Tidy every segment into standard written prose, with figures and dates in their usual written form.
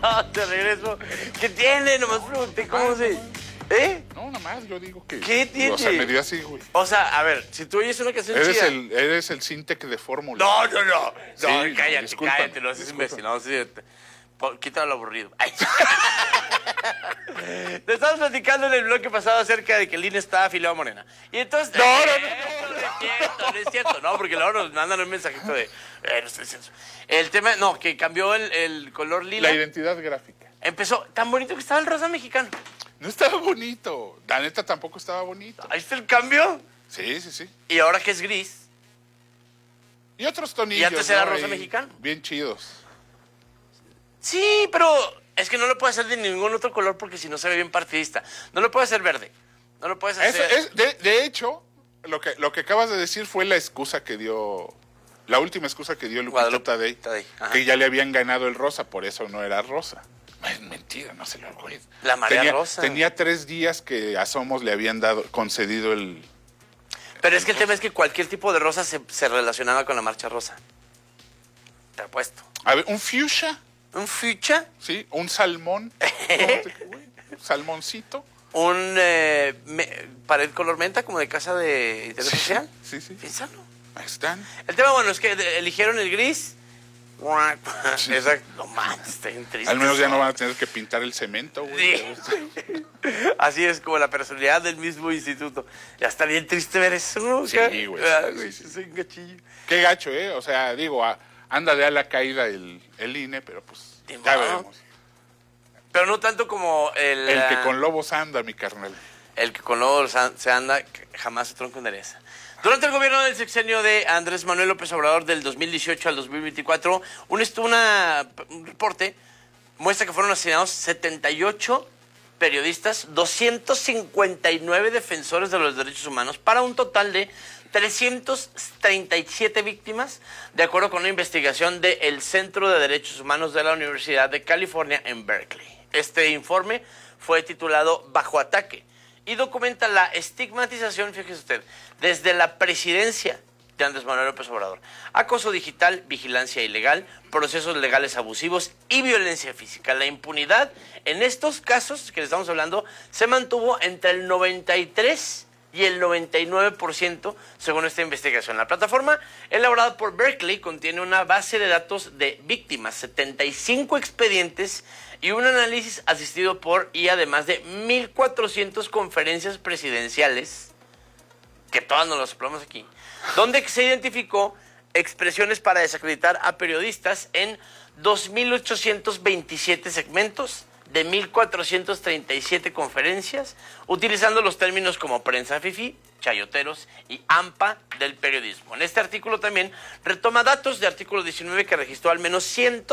te regreso. ¿Qué tiene? Nomás pregunté cómo se... ¿Eh? No, nada más, yo digo que... ¿Qué tiene? O sea, me dio así, güey. O sea, a ver, si tú oyes una canción chida... Eres el Sintec de fórmula. No. Sí, No, cállate, discúlpame, cállate, no seas imbécil. No, sí, quítalo lo aburrido. Ay. Te estabas platicando en el bloque pasado acerca de que el INE estaba afiliado a Morena. Y entonces... No es cierto. No, porque luego nos mandan un mensajito de... no estoy diciendo eso. El tema, no, que cambió el color lila. La identidad gráfica. Empezó tan bonito que estaba el rosa mexicano. No estaba bonito. La neta tampoco estaba bonito. Ahí está el cambio. Sí. Y ahora que es gris. Y otros tonillos. Y antes era ¿no? rosa Ahí, mexicano. bien chidos. Sí, pero es que no lo puedes hacer de ningún otro color porque si no se ve bien partidista. No lo puedes hacer verde. No lo puedes hacer... De hecho, lo que acabas de decir fue la excusa que dio... La última excusa que dio Lupita Tadei. Que ya le habían ganado el rosa, por eso no era rosa. Es mentira, no se lo recuerdo. La marea rosa. Tenía 3 días que a Somos le habían concedido el... Pero es que el tema es que cualquier tipo de rosa se relacionaba con la marcha rosa. Te apuesto. A ver, ¿un fuchsia? ¿Un fuchsia? Sí, un salmón. Salmoncito. ¿Un pared color menta como de casa de interés social? Sí. Piénsalo. Ahí están. El tema, bueno, es que eligieron el gris. Exacto. No mames, está bien triste. Al menos ya no van a tener que pintar el cemento, güey. Sí. Así es como la personalidad del mismo instituto. Ya está bien triste ver eso, ¿no? Sí, güey. Soy un gachillo. Qué gacho, ¿eh? O sea, digo, anda de a la caída el INE, pero pues ya veremos. Pero no tanto como El que con lobos anda, mi carnal. El que con lobos se anda, jamás se tronco endereza. Durante el gobierno del sexenio de Andrés Manuel López Obrador del 2018 al 2024, un reporte muestra que fueron asesinados 78 periodistas, 259 defensores de los derechos humanos, para un total de 337 víctimas, de acuerdo con una investigación del Centro de Derechos Humanos de la Universidad de California en Berkeley. Este informe fue titulado Bajo Ataque y documenta la estigmatización, fíjese usted, desde la presidencia de Andrés Manuel López Obrador. Acoso digital, vigilancia ilegal, procesos legales abusivos y violencia física. La impunidad en estos casos que le estamos hablando se mantuvo entre el 93 y el 99% según esta investigación. La plataforma elaborada por Berkeley contiene una base de datos de víctimas, 75 expedientes y un análisis asistido por y además de 1,400 conferencias presidenciales, que todas nos las soplamos aquí, donde se identificó expresiones para desacreditar a periodistas en 2,827 segmentos de 1,437 conferencias, utilizando los términos como prensa fifí, chayoteros y AMPA del periodismo. En este artículo también retoma datos de artículo 19 que registró al menos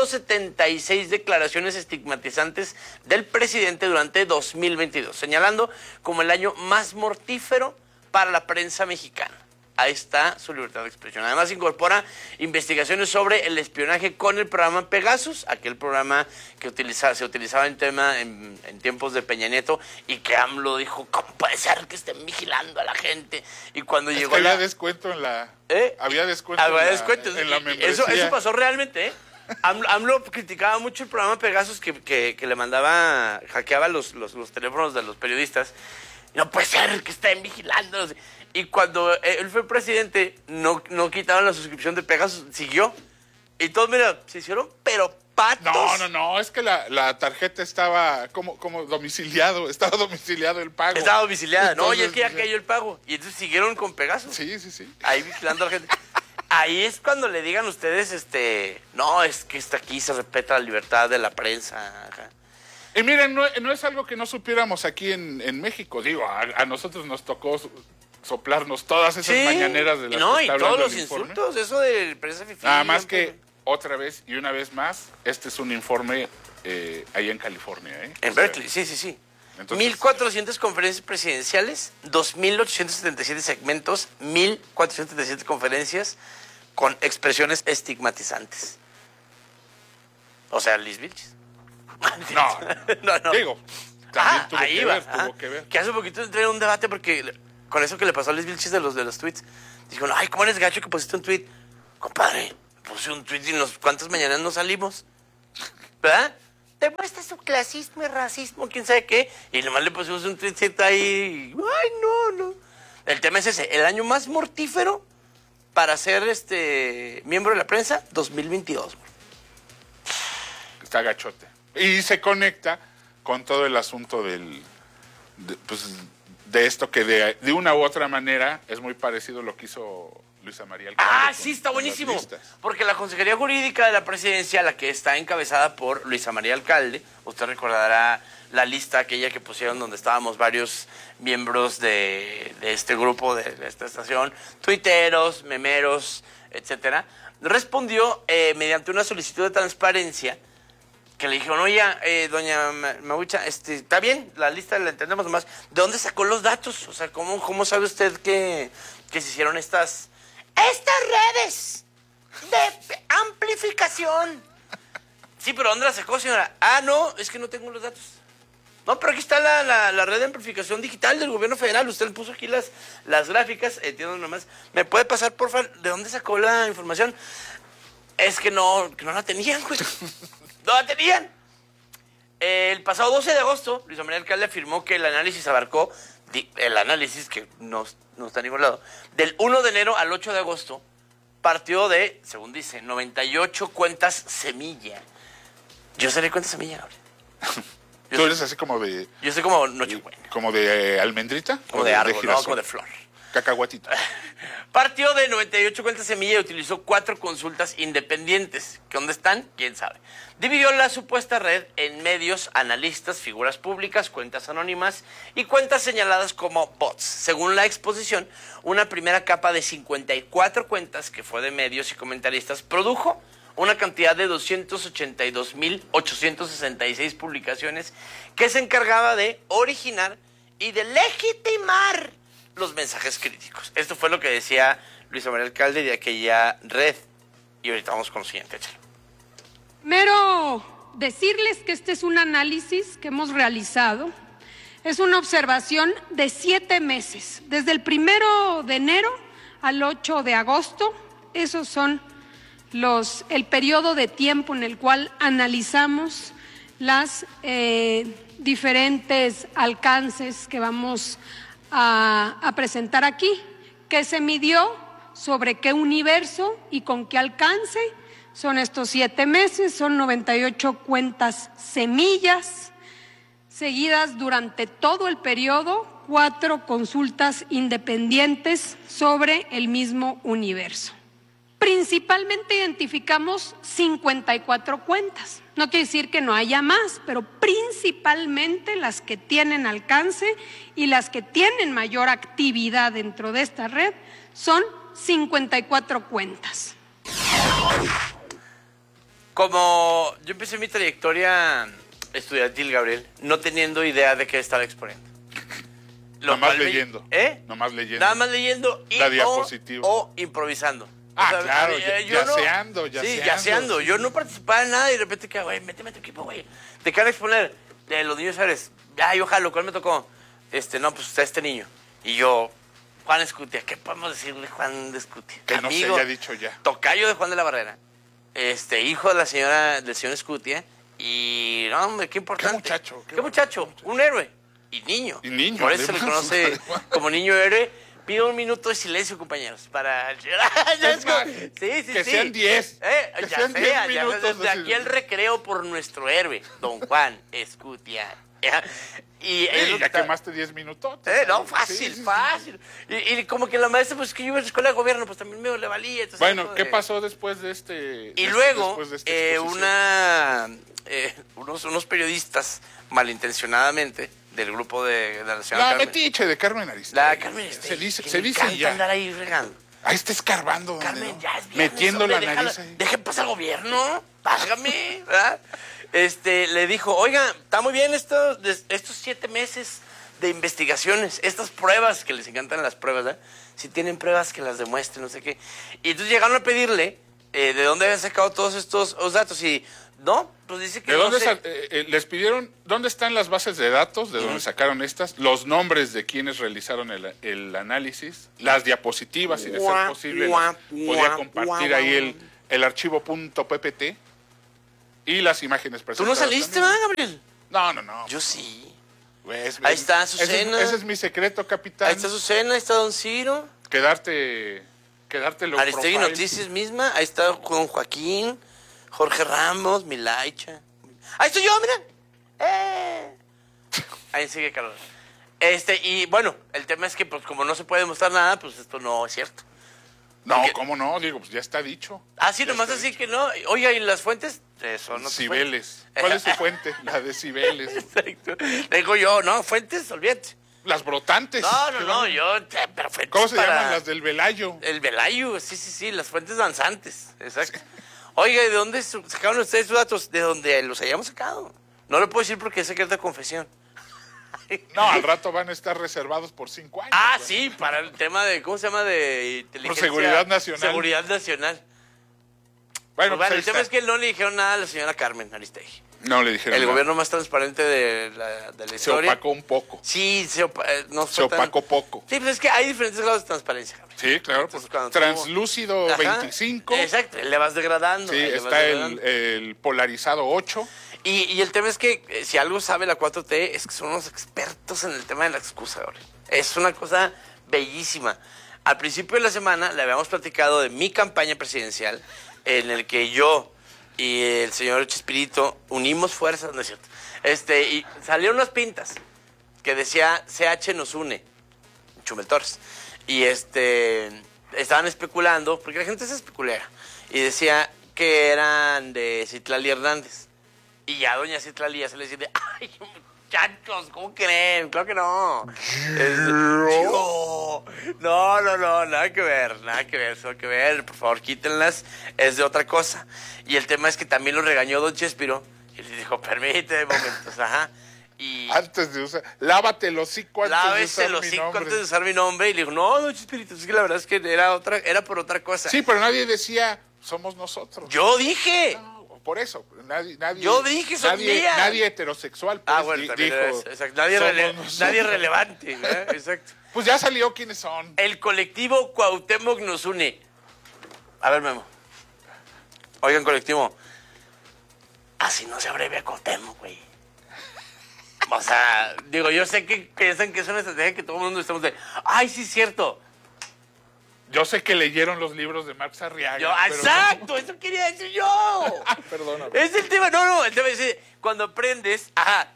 176 declaraciones estigmatizantes del presidente durante 2022, señalando como el año más mortífero para la prensa mexicana. Ahí está su libertad de expresión. Además incorpora investigaciones sobre el espionaje con el programa Pegasus, aquel programa que se utilizaba en tiempos de Peña Nieto, y que AMLO dijo, ¿cómo puede ser que estén vigilando a la gente? Y cuando llegó había descuento en la... Había descuento en la membresía. Eso pasó realmente, ¿eh? AMLO criticaba mucho el programa Pegasus que le mandaba, hackeaba los teléfonos de los periodistas. No puede ser que estén vigilando. Y cuando él fue presidente, no quitaron la suscripción de Pegasus, siguió. Y todos, mira, se hicieron, pero patos. No, es que la tarjeta estaba como domiciliado, estaba domiciliado el pago. Estaba domiciliada, entonces, no, y es que ya cayó el pago. Y entonces siguieron con Pegasus. Sí. Ahí vigilando a la gente. Ahí es cuando le digan ustedes, no, es que aquí se respeta la libertad de la prensa. Ajá. Y miren, no es algo que no supiéramos aquí en México. Digo, a nosotros nos tocó soplarnos todas esas mañaneras de las que está hablando todos los informe. insultos, eso de prensa fifí. Nada más que, otra vez y una vez más, este es un informe allá en California. En Berkeley, sí. Entonces, 1,400 conferencias presidenciales, 2,877 segmentos, 1,477 conferencias con expresiones estigmatizantes. O sea, Liz Vilchis. No. Digo, también tuvo que ver. Que hace poquito entré en un debate porque con eso que le pasó a Liz Vilchis de los tweets. Dijo, ay, ¿cómo eres gacho que pusiste un tweet? Compadre, puse un tweet y ¿cuántas mañanas no salimos? ¿Verdad? demuestra su clasismo y racismo, quién sabe qué, y nomás le pusimos un tweetcito ahí, ay, no. El tema es ese, el año más mortífero para ser miembro de la prensa, 2022. Está gachote. Y se conecta con todo el asunto de esto que de una u otra manera es muy parecido a lo que hizo Luisa María Alcalde. Sí, está buenísimo. Porque la Consejería Jurídica de la Presidencia, la que está encabezada por Luisa María Alcalde, usted recordará la lista aquella que pusieron donde estábamos varios miembros de este grupo, de esta estación, tuiteros, memeros, etcétera, respondió mediante una solicitud de transparencia que le dijeron, oye, doña Mabucha, está bien, la lista la entendemos nomás. ¿De dónde sacó los datos? O sea, ¿cómo sabe usted que se hicieron estas redes de amplificación? Sí, pero ¿dónde la sacó, señora? No, es que no tengo los datos. No, pero aquí está la red de amplificación digital del gobierno federal. Usted puso aquí las gráficas, entiendo nomás. ¿Me puede pasar, por favor, de dónde sacó la información? Es que no la tenían, güey. No la tenían. El pasado 12 de agosto, Luisa María Alcalde afirmó que el análisis abarcó, el análisis que no está a ningún lado, del 1 de enero al 8 de agosto, partió de, según dice, 98 cuentas semilla. Yo seré cuenta semilla, güey. ¿Tú eres así como de...? Yo soy como Nochebuena. ¿Como de almendrita? Como de árbol, no, como de flor. Cacahuatito. Partió de 98 cuentas semilla y utilizó 4 consultas independientes. ¿Dónde están? ¿Quién sabe? Dividió la supuesta red en medios, analistas, figuras públicas, cuentas anónimas y cuentas señaladas como bots. Según la exposición, una primera capa de 54 cuentas, que fue de medios y comentaristas, produjo una cantidad de 282.866 publicaciones que se encargaba de originar y de legitimar los mensajes críticos. Esto fue lo que decía Luisa María Alcalde de aquella red. Y ahorita vamos con lo siguiente, échalo. Primero, decirles que este es un análisis que hemos realizado. Es una observación de 7 meses, desde el 1 de enero al 8 de agosto. Esos son el periodo de tiempo en el cual analizamos las diferentes alcances que vamos a presentar aquí, que se midió sobre qué universo y con qué alcance. Son estos 7 meses, son 98 cuentas semillas, seguidas durante todo el periodo, 4 consultas independientes sobre el mismo universo. Principalmente identificamos 54 cuentas. No quiere decir que no haya más, pero principalmente las que tienen alcance y las que tienen mayor actividad dentro de esta red son 54 cuentas. Como yo empecé mi trayectoria estudiantil, Gabriel, no teniendo idea de qué estaba exponiendo. Nomás leyendo. Nomás leyendo. Nada más leyendo y la diapositiva. O improvisando. Claro, yaceando. Sí, yaceando. Yo no participaba en nada y de repente, güey, méteme a tu equipo, güey. Te quiero exponer de los niños Ares. Yo jalo, ¿cuál me tocó? No, pues está este niño. Y yo, Juan Escutia. ¿Qué podemos decirle Juan de Escutia? Que no se haya dicho ya. Tocayo de Juan de la Barrera. Hijo de del señor Escutia. Y, no, hombre, qué importante. Qué muchacho. Un héroe. Y niño. Por eso se le conoce como niño héroe. Pido un minuto de silencio, compañeros, para... Sí. Sean 10. Ya sean 10 minutos. Desde aquí el recreo por nuestro héroe, don Juan Escutia. Ya quemaste 10 minutos. No, fácil. Y como que la maestra, pues que yo iba a la escuela de gobierno, pues también me le valía. Entonces, bueno, ¿qué pasó después de este? Y luego, unos periodistas, malintencionadamente, del grupo de la señora Carmen. Metiche de Carmen Aristegui. La Carmen Aristegui. Se dice ya. Andar ahí regando. Ahí está escarbando. Carmen, ya es viernes, metiendo la nariz ahí. Dejen pasar al gobierno. Págame, ¿verdad? Le dijo, oiga, está muy bien estos 7 meses de investigaciones, estas pruebas, que les encantan las pruebas, ¿verdad? Si tienen pruebas que las demuestren, no sé qué. Y entonces llegaron a pedirle de dónde habían sacado todos estos datos y... No, pues dice que les pidieron dónde están las bases de datos, de dónde sacaron estas, los nombres de quienes realizaron el análisis, las diapositivas, y de ser posible podía compartir ahí el archivo .ppt. Y las imágenes presentadas. ¿Tú no saliste, ¿verdad, Gabriel? No. Yo sí. Pues, ahí está Azucena. Ese es mi secreto, capitán. Ahí está Azucena, ahí está Don Ciro. Quedarte low Aristegui profile. Noticias misma, ahí está Juan Joaquín, Jorge Ramos, Milaicha. Ahí estoy yo, mira. Ahí sigue Carlos. Y bueno, el tema es que pues como no se puede demostrar nada, pues esto no es cierto. No, porque... ¿cómo no? Digo, pues ya está dicho. Ah, sí, nomás así dicho. Que no. Oiga, ¿y las fuentes? Eso, no. Cibeles. ¿Cuál es su fuente? La de Cibeles. Exacto. Digo yo, ¿no? Fuentes, olvídate. Las brotantes. No, yo, pero fuentes. ¿Cómo se llaman? Las del Velayo. El Velayo, sí, las fuentes danzantes. Exacto. Sí. Oiga, ¿y de dónde sacaron ustedes sus datos? De donde los hayamos sacado. No lo puedo decir porque es secreto de confesión. No, al rato van a estar reservados por 5 años. Ah, sí, para el tema de, ¿cómo se llama? De inteligencia. Por seguridad nacional. Seguridad nacional. Bueno, pues el tema es que no le dijeron nada a la señora Carmen Aristegui. No le dijeron el nada. gobierno más transparente de la historia. Se opacó un poco. Sí, se opacó poco. Sí, pues es que hay diferentes grados de transparencia, Gabriel. Sí, claro. Pues, translúcido 25. Exacto, le vas degradando. Sí, está el polarizado 8. Y el tema es que si algo sabe la 4T es que son unos expertos en el tema de la excusa, Gabriel. Es una cosa bellísima. Al principio de la semana le habíamos platicado de mi campaña presidencial en el que yo y el señor Chespirito unimos fuerzas, ¿no es cierto? Y salieron unas pintas que decía CH nos une, Chumel Torres. Y estaban especulando, porque la gente es especulera, y decía que eran de Citlali Hernández. Y ya doña Citlali ya se le dice, ay, muchachos, ¿cómo creen? Claro que no. No, nada que ver, solo que ver, por favor, quítenlas, es de otra cosa. Y el tema es que también lo regañó don Chespiro, y le dijo, permíteme momentos, ajá. Y antes de usar, lávate el hocico antes de usar mi nombre. Y le dijo, no, don Chespirito, es que la verdad es que era por otra cosa. Sí, pero nadie decía, somos nosotros. Yo dije. No. Por eso, nadie. Yo dije, nadie heterosexual. Pues, bueno, también dijo, nadie relevante, ¿verdad? Exacto. Pues ya salió quiénes son. El colectivo Cuauhtémoc nos une. A ver, Memo. Oigan, colectivo. Así no se abrevia Cuauhtémoc, güey. O sea, digo, yo sé que piensan que es una estrategia que todo el mundo estamos de, ay, sí es cierto. Yo sé que leyeron los libros de Marx Arriaga. ¡Exacto! No. Eso quería decir yo. Perdóname. Es el tema. No, el tema es cuando aprendes. Ajá.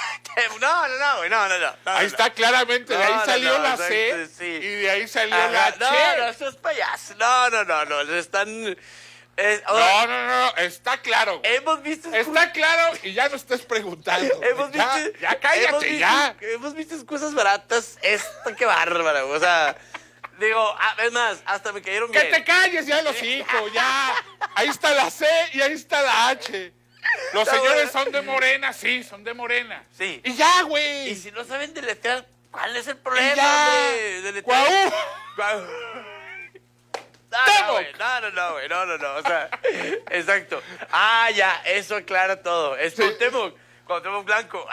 No. Ahí está claramente. De ahí salió la C. Sí. Y de ahí salió la H. No, eso es payaso. No. Están. No. Está claro. Hemos visto. Está claro y ya no estés preguntando. Ya cállate, ya. Hemos visto cosas baratas. Qué bárbara. O sea. Digo, es más, hasta me cayeron bien. ¡Que te calles ya los hijos! ¡Ya! Ahí está la C y ahí está la H. Los señores son de Morena, sí, son de Morena. Sí. Y ya, güey. Y si no saben deletrear, ¿cuál es el problema, güey? Deletrear. No. O sea, exacto. Ah, ya, eso aclara todo. Es Cuauhtémoc Blanco.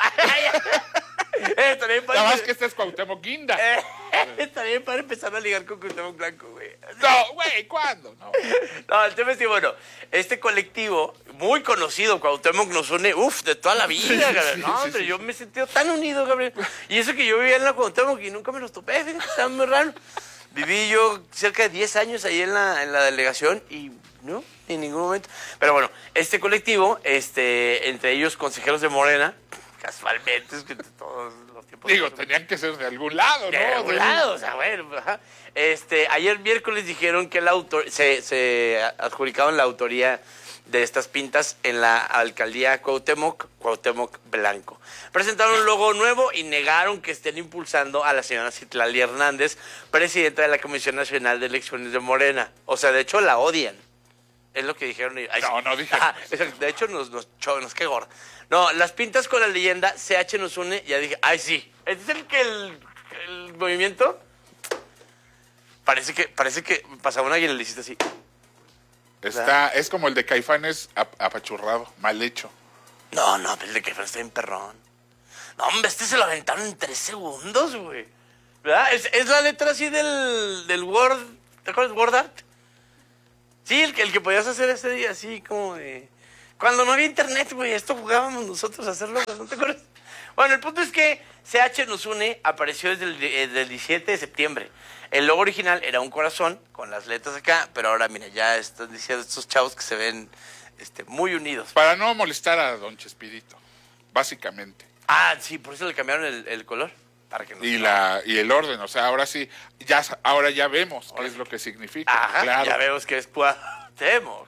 Nada más que este es Cuauhtémoc Guinda. Está bien para empezar a ligar con Cuauhtémoc Blanco, güey. No, güey, ¿cuándo? No, el tema es que, bueno, este colectivo, muy conocido, Cuauhtémoc nos une, de toda la vida, Gabriel. No, hombre, yo me he sentido tan unido, Gabriel. Y eso que yo vivía en la Cuauhtémoc y nunca me los topé, fíjate, estaba muy raro. Viví yo cerca de 10 años ahí en la delegación y no, en ningún momento. Pero bueno, este colectivo, entre ellos consejeros de Morena, casualmente, es que todos los tiempos... Digo, tenían que ser de algún lado, ¿no? De algún lado, o sea, bueno, ajá. Ayer miércoles dijeron que se adjudicaron la autoría de estas pintas en la alcaldía Cuauhtémoc Blanco. Presentaron un logo nuevo y negaron que estén impulsando a la señora Citlali Hernández, presidenta de la Comisión Nacional de Elecciones de Morena. O sea, de hecho, la odian. Es lo que dijeron. No dijeron. De hecho, nos qué gorda. No, las pintas con la leyenda CH nos une, ya dije, ay, sí. ¿Este es el movimiento? Parece que pasaba una y le hiciste así. Es como el de Caifanes apachurrado, mal hecho. No, pero el de Caifanes está bien perrón. No, hombre, se lo aventaron en 3 segundos, güey. ¿Verdad? Es la letra así del Word, ¿te acuerdas? Word Art. Sí, el que podías hacer ese día así como de Cuando no había internet, güey, esto jugábamos nosotros a hacerlo, ¿no te acuerdas? Bueno, el punto es que CH nos une apareció desde el 17 de septiembre. El logo original era un corazón con las letras acá, pero ahora, mira, ya están diciendo estos chavos que se ven muy unidos. Para no molestar a don Chespirito, básicamente. Ah, sí, por eso le cambiaron el color. Para que y el orden, o sea, ahora sí, ahora ya vemos qué es lo que significa. Ajá, claro. ya vemos que es Cuauhtémoc.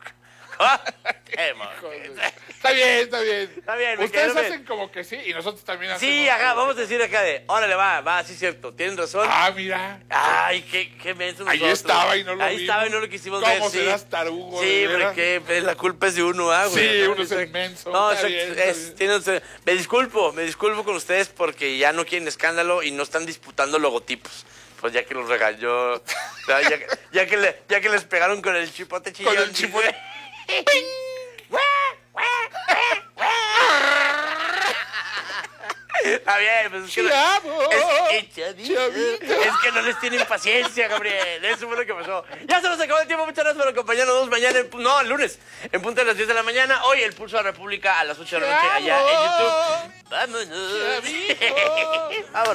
Está bien, está bien. Está bien. Ustedes hacen como que sí y nosotros también hacemos. Sí, ajá, vamos a decir acá de, órale, va, sí es cierto, tienen razón. Ah, mira. Ay, qué menso nosotros. Ahí estaba y no lo vimos. Ahí estaba y no lo quisimos ver, ¿Cómo serás tarugo? Sí, porque la culpa es de uno, güey. Sí, uno es inmenso. No, me disculpo con ustedes porque ya no quieren escándalo y no están disputando logotipos. Pues ya que los regañó, ya que les pegaron con el chipote chillón. Con el chipote. Está bien, pues es que no les tienen paciencia, Gabriel. Eso fue lo que pasó. Ya se nos acabó el tiempo. Muchas gracias por acompañarnos mañana. El lunes, en punto de las 10 de la mañana. Hoy el Pulso de la República a las 8 de la noche allá en YouTube. Vámonos. Vámonos.